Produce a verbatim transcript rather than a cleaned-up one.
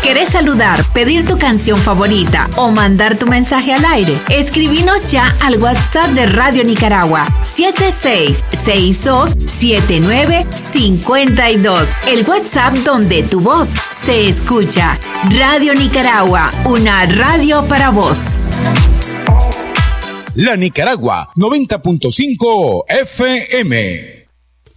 ¿Querés saludar, pedir tu canción favorita o mandar tu mensaje al aire? Escribinos ya al WhatsApp de Radio Nicaragua siete seis seis dos siete nueve cinco dos. El WhatsApp donde tu voz se escucha. Radio Nicaragua, una radio para vos. La Nicaragua, noventa punto cinco F M.